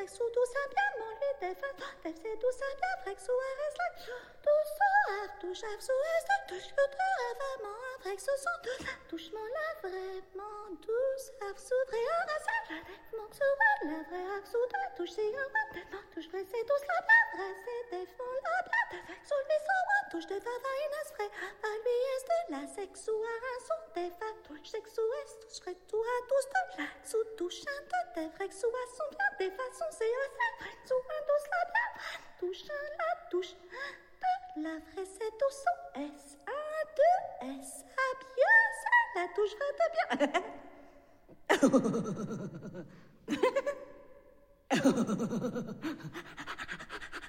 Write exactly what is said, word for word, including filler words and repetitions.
vrai, sous tout ça bien, mon lui, des femmes, des c'est tout ça bien, vrai, sous un reste là, tout ça, touche, sous reste, touche, que tu as vraiment, vrai, ce sont deux, touche, mon la vraiment, douce, sous vrai, un reste, mon sous la vraie, sous deux, touche, c'est un vrai, touche, vrai, c'est tout ça bien, vrai, c'est des fonds là, bien, sous le son, touche, des favas, une vrai, à lui, est de la sexe, ou un son, des femmes, touche, sexe, ou est, touche, vrai, tout à tous, de la, sous touche, un de, des vrais, sous à son bien, des façons, c'est un vrai, sous un douce, la bien, touche, un, la touche, de la vraie, c'est tout son, S, un, deux, S, à bien, ça, la touche, vrai, de bien.